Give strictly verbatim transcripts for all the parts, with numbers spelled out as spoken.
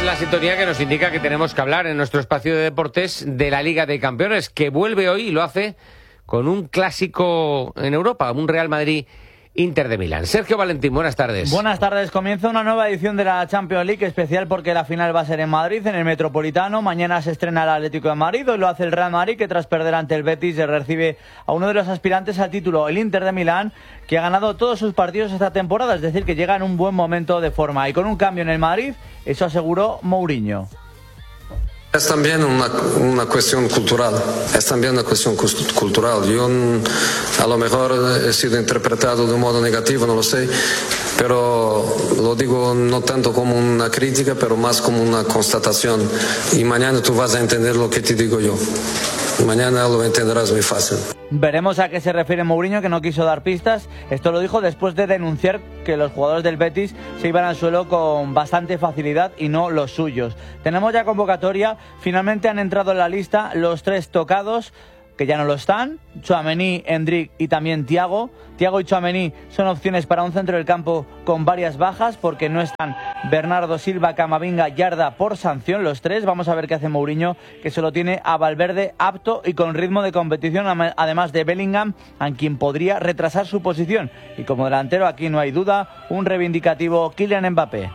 la sintonía que nos indica que tenemos que hablar en nuestro espacio de deportes de la Liga de Campeones, que vuelve hoy y lo hace con un clásico en Europa, un Real Madrid Inter de Milán. Sergio Valentín, buenas tardes. Buenas tardes. Comienza una nueva edición de la Champions League, especial porque la final va a ser en Madrid, en el Metropolitano. Mañana se estrena el Atlético de Madrid, hoy lo hace el Real Madrid, que tras perder ante el Betis recibe a uno de los aspirantes al título, el Inter de Milán, que ha ganado todos sus partidos esta temporada, es decir, que llega en un buen momento de forma. Y con un cambio en el Madrid, eso aseguró Mourinho. Es también una, una cuestión cultural, es también una cuestión cultural. Yo a lo mejor he sido interpretado de un modo negativo, no lo sé, pero lo digo no tanto como una crítica, pero más como una constatación. Y mañana tú vas a entender lo que te digo yo. Mañana lo entenderás muy fácil. Veremos a qué se refiere Mourinho, que no quiso dar pistas. Esto lo dijo después de denunciar que los jugadores del Betis se iban al suelo con bastante facilidad y no los suyos. Tenemos ya convocatoria. Finalmente han entrado en la lista los tres tocados, que ya no lo están: Tchouaméni, Endrick y también Thiago. Thiago y Tchouaméni son opciones para un centro del campo con varias bajas, porque no están Bernardo Silva, Camavinga, Yarda por sanción, los tres. Vamos a ver qué hace Mourinho, que solo tiene a Valverde apto y con ritmo de competición, además de Bellingham, a quien podría retrasar su posición. Y como delantero, aquí no hay duda, un reivindicativo Kylian Mbappé.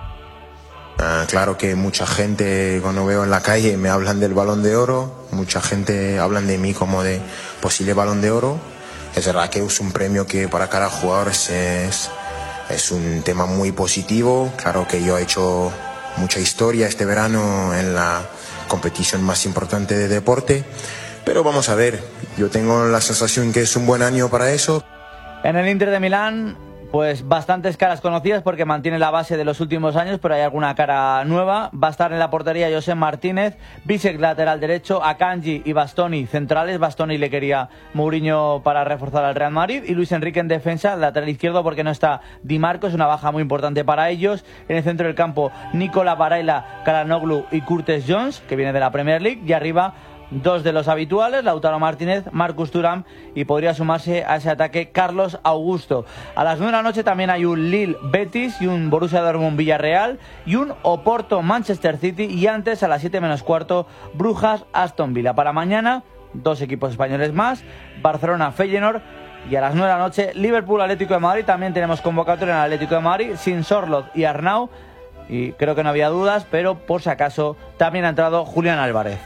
Uh, claro que mucha gente, cuando veo en la calle, me hablan del Balón de Oro, mucha gente hablan de mí como de posible Balón de Oro. Es verdad que es un premio que para cada jugador es, es, es un tema muy positivo. Claro que yo he hecho mucha historia este verano en la competición más importante de deporte, pero vamos a ver, yo tengo la sensación que es un buen año para eso. En el Inter de Milán, pues bastantes caras conocidas, porque mantiene la base de los últimos años, pero hay alguna cara nueva. Va a estar en la portería José Martínez, Bisek lateral derecho, Akanji y Bastoni centrales. Bastoni le quería Mourinho para reforzar al Real Madrid. Y Luis Enrique en defensa, lateral izquierdo, porque no está Di Marco, es una baja muy importante para ellos. En el centro del campo, Nicola Barella, Calhanoglu y Curtis Jones, que viene de la Premier League. Y arriba, dos de los habituales, Lautaro Martínez, Marcus Thuram, y podría sumarse a ese ataque Carlos Augusto. A las nueve de la noche también hay un Lille Betis y un Borussia Dortmund Villarreal y un Oporto Manchester City, y antes a las siete menos cuarto Brujas Aston Villa. Para mañana, dos equipos españoles más, Barcelona Feyenoord, y a las nueve de la noche Liverpool Atlético de Madrid. También tenemos convocatoria en el Atlético de Madrid sin Sorloth y Arnau, y creo que no había dudas, pero por si acaso también ha entrado Julián Álvarez.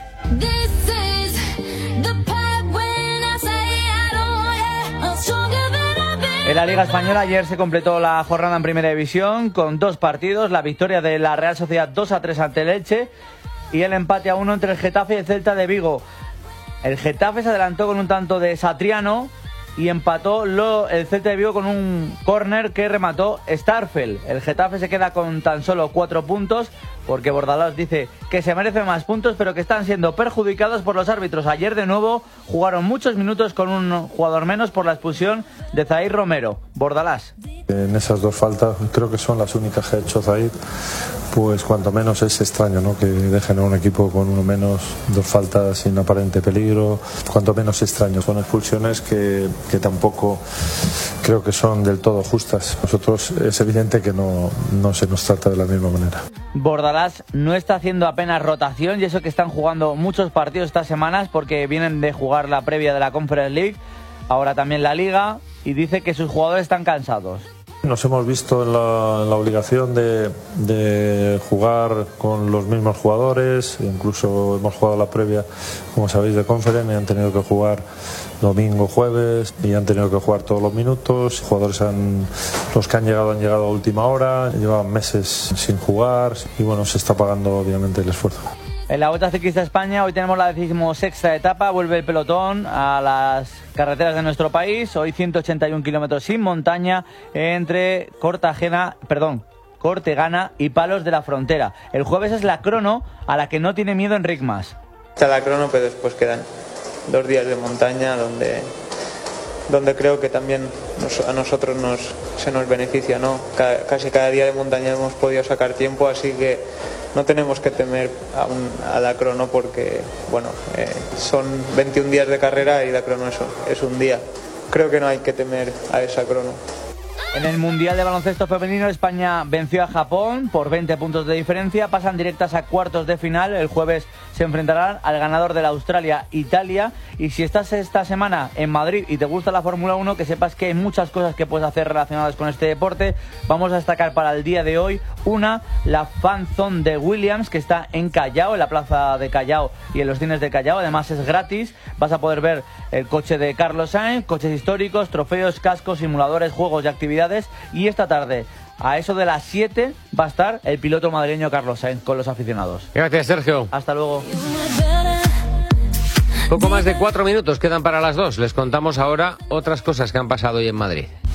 En la Liga Española ayer se completó la jornada en Primera División con dos partidos: la victoria de la Real Sociedad dos a tres ante el Elche y el empate a uno entre el Getafe y el Celta de Vigo. El Getafe se adelantó con un tanto de Satriano y empató lo, el Celta de Vigo con un córner que remató Starfel. El Getafe se queda con tan solo cuatro puntos, porque Bordalás dice que se merece más puntos, pero que están siendo perjudicados por los árbitros. Ayer de nuevo jugaron muchos minutos con un jugador menos por la expulsión de Zaïr Romero. Bordalás: en esas dos faltas, creo que son las únicas que ha hecho Zaïr, pues cuanto menos es extraño, ¿no?, que dejen a un equipo con uno menos, dos faltas sin aparente peligro, cuanto menos extraño. Son expulsiones que, que tampoco creo que son del todo justas. Nosotros es evidente que no, no se nos trata de la misma manera. Bordalás no está haciendo apenas rotación, y eso que están jugando muchos partidos estas semanas, porque vienen de jugar la previa de la Conference League, ahora también la Liga, y dice que sus jugadores están cansados. Nos hemos visto en la, en la obligación de, de jugar con los mismos jugadores, incluso hemos jugado la previa, como sabéis, de Conference, y han tenido que jugar domingo, jueves, y han tenido que jugar todos los minutos. Los jugadores han, los que han llegado han llegado a última hora, llevan meses sin jugar, y bueno, se está pagando obviamente el esfuerzo. En la Vuelta Ciclista España hoy tenemos la decimosexta etapa, vuelve el pelotón a las carreteras de nuestro país. Hoy ciento ochenta y un kilómetros sin montaña entre Cortegana, perdón, Cortegana y Palos de la Frontera. El jueves es la crono, a la que no tiene miedo Enric Mas. Está la crono, pero después quedan dos días de montaña donde, donde creo que también nos, a nosotros nos, se nos beneficia, ¿no? Cada, casi cada día de montaña hemos podido sacar tiempo, así que no tenemos que temer a, un, a la crono, porque bueno, eh, son veintiún días de carrera y la crono es, es un día. Creo que no hay que temer a esa crono. En el Mundial de Baloncesto Femenino, España venció a Japón por veinte puntos de diferencia. Pasan directas a cuartos de final. El jueves se enfrentarán al ganador de la Australia-Italia. Y si estás esta semana en Madrid y te gusta la Fórmula uno, que sepas que hay muchas cosas que puedes hacer relacionadas con este deporte. Vamos a destacar para el día de hoy una, la Fan Zone de Williams, que está en Callao, en la plaza de Callao y en los cines de Callao. Además es gratis. Vas a poder ver el coche de Carlos Sainz, coches históricos, trofeos, cascos, simuladores, juegos y actividades. Y esta tarde, a eso de las siete, va a estar el piloto madrileño Carlos Sainz con los aficionados. Gracias, Sergio. Hasta luego. Poco más de cuatro minutos quedan para las dos. Les contamos ahora otras cosas que han pasado hoy en Madrid.